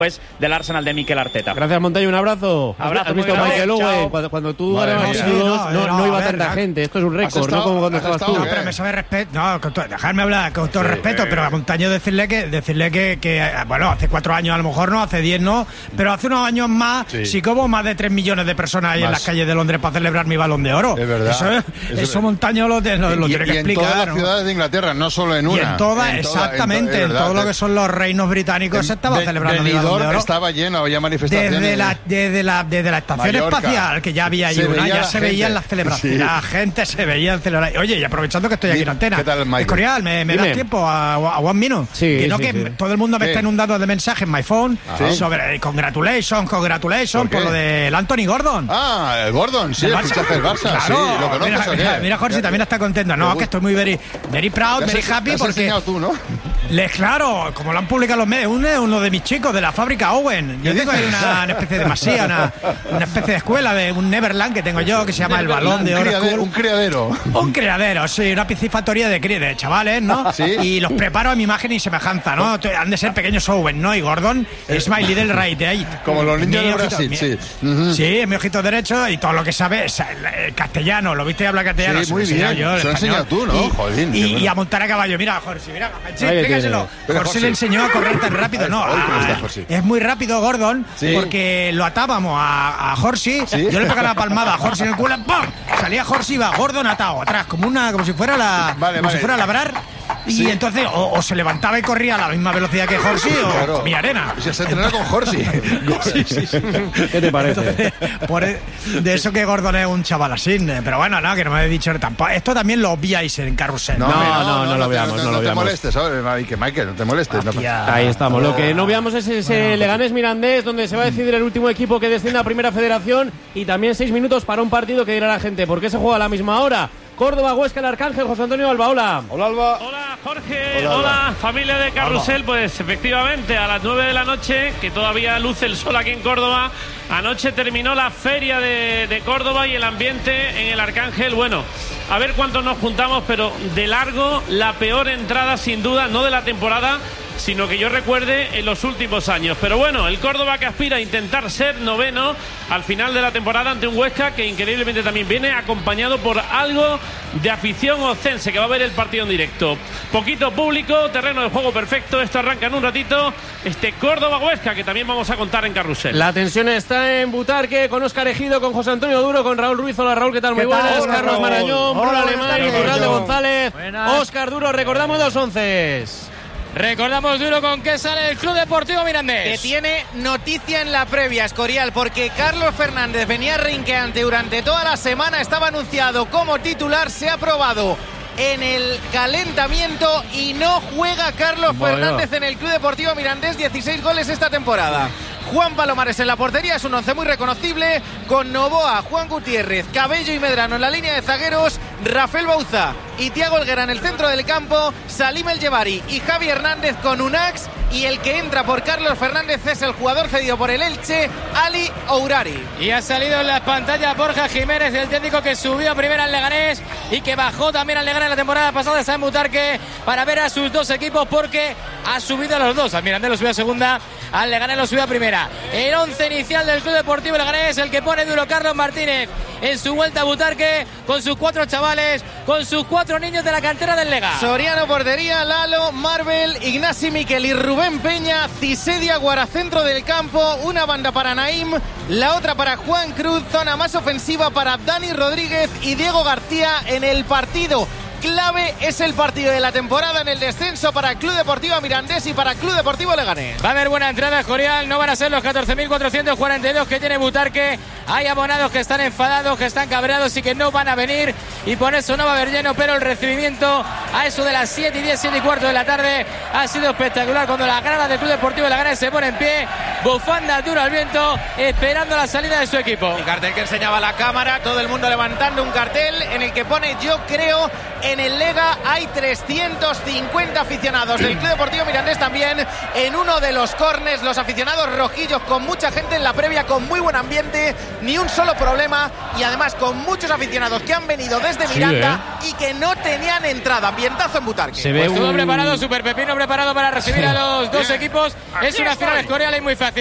del Arsenal de Mikel Arteta. Gracias, Montaño, un abrazo. Abrazo. ¿Has visto Michael Owen? Cuando tú ganabas no iba tanta gente. Esto es un récord, no como cuando estabas tú. No, pero me sabe respeto. No, dejarme hablar con todo respeto, pero a Montaño decirle que bueno, hace 4 años a lo mejor no, hace 10 no, pero hace unos años más, sí como más de 3 millones de personas hay en las calles de Londres para celebrar mi Balón de Oro. Es verdad. Eso Montaño lo tiene que explicar. En todas las ciudades de Inglaterra, no solo en una. Y en todas, exactamente, en todo lo que son los reinos británicos se estaba celebrando mi Balón de Oro. Estaba lleno, había manifestaciones. Desde la estación espacial, que ya había allí ya se veían las celebraciones. La gente se veía celebrar. Oye, y aprovechando que estoy aquí en antena, ¿qué tal, Michael? Escorial, ¿me das tiempo a 1 minute? Sí, todo el mundo me está inundando de mensajes en my phone sobre congratulations por lo del Anthony Gordon. El Gordon, sí, el fichaje del Barça. Claro, sí, ¿lo conoces? Mira, Jorge también está contento. No, que estoy muy very proud, very happy, porque tú, ¿no? Claro, como lo han publicado los medios, uno de mis chicos de la fábrica Owen. Yo tengo ahí una especie de masía, una especie de escuela, de un Neverland que tengo yo, que se llama el Balón de Oro. Un criadero. Un criadero, sí, una piscifactoría de chavales, ¿no? ¿Sí? Y los preparo a mi imagen y semejanza, ¿no? Han de ser pequeños Owen, ¿no? Y Gordon es my little right ahí. Como los niños de Brasil, sí. Sí, es mi ojito derecho y todo lo que sabe es castellano. ¿Lo viste hablar castellano? Sí, muy bien. Yo, se lo enseñado tú, ¿no? Jolín. Y a montar a caballo. Mira, Jorge, explícaselo. Jorge le enseñó a correr tan rápido. No, es muy rápido Gordon, porque lo atábamos a Jorge. Yo le pegaba la palmada a Jorge en el culo, ¡pum! Salía Jorge y iba Gordon atado atrás, como si fuera si fuera a labrar. Y entonces o se levantaba y corría a la misma velocidad que Jorge o comía arena. Se entrenó con Jorge. ¿Qué te parece? De eso que Gordon es un chaval así. Pero bueno, no, que no me habéis dicho tampoco. Esto también lo obviáis en Carrusel. No lo veamos. No te molestes, ¿sabes? Que Michael, no te molestes. Ahí estamos. Lo que no veamos es ese Leganés Mirandés, donde se va a decidir el último equipo que desciende a Primera Federación, y también 6 minutos para un partido que dirá la gente. ¿Por qué se juega a la misma hora? Córdoba, Huesca, el Arcángel. José Antonio Alba, hola. Hola, Alba. Hola, Jorge. Hola, familia de Carrusel. Pues efectivamente, a las 9 de la noche, que todavía luce el sol aquí en Córdoba, anoche terminó la feria de Córdoba y el ambiente en el Arcángel. Bueno, a ver cuántos nos juntamos, pero de largo la peor entrada, sin duda, no de la temporada, sino que yo recuerde en los últimos años. Pero bueno, el Córdoba que aspira a intentar ser noveno al final de la temporada ante un Huesca que increíblemente también viene acompañado por algo de afición ocense, que va a ver el partido en directo. Poquito público, terreno de juego perfecto. Esto arranca en un ratito, este Córdoba-Huesca, que también vamos a contar en Carrusel. La tensión está en Butarque, con Óscar Ejido, con José Antonio Duro, con Raúl Ruiz. Hola, Raúl, ¿qué tal? Muy buenas. Carlos Marañón, Bruno Alemán y Corral de González. Óscar Duro, recordamos los 11. Recordamos Duro con que sale el Club Deportivo Mirandés. Que tiene noticia en la previa, Escorial, porque Carlos Fernández venía rinqueante durante toda la semana, estaba anunciado como titular, se ha probado en el calentamiento y no juega Carlos Fernández en el Club Deportivo Mirandés. 16 goles esta temporada. Juan Palomares en la portería, es un once muy reconocible, con Novoa, Juan Gutiérrez, Cabello y Medrano en la línea de zagueros, Rafael Bauza y Thiago Helguera en el centro del campo, Salim El Jebari y Javi Hernández con Unax, y el que entra por Carlos Fernández es el jugador cedido por el Elche, Ali Ourari. Y ha salido en las pantallas Borja Jiménez, el técnico que subió a primera al Leganés y que bajó también al Leganés la temporada pasada, está en Butarque para ver a sus dos equipos, porque ha subido a los dos. Al Mirandés lo subió a segunda, al Leganés lo subió a primera. El once inicial del Club Deportivo Leganés, el que pone Duro Carlos Martínez en su vuelta a Butarque, con sus 4 chavales, con sus 4 niños de la cantera del Lega. Soriano portería, Lalo, Marvel, Ignasi Miquel y Rubén Peña, Cisedia Guara centro del campo, una banda para Naim, la otra para Juan Cruz, zona más ofensiva para Dani Rodríguez y Diego García en el partido. Clave es el partido de la temporada en el descenso para el Club Deportivo Mirandés y para el Club Deportivo Leganés. Va a haber buena entrada, Escorial, no van a ser los 14.442 que tiene Butarque. Hay abonados que están enfadados, que están cabreados y que no van a venir, y por eso no va a haber lleno, pero el recibimiento a eso de las 7:10, 7:15 de la tarde ha sido espectacular, cuando la grada del Club Deportivo Leganés se pone en pie, bufanda dura al viento, esperando la salida de su equipo. El cartel que enseñaba la cámara, todo el mundo levantando un cartel en el que pone: yo creo en el Lega. Hay 350 aficionados del Club Deportivo Mirandés también en uno de los córners, los aficionados rojillos con mucha gente en la previa, con muy buen ambiente, ni un solo problema, y además con muchos aficionados que han venido desde Miranda y que no tenían entrada. Ambientazo en Butarque. Se ve todo preparado, Super Pepino preparado para recibir a los dos equipos. Es una final Escorial y muy fácil.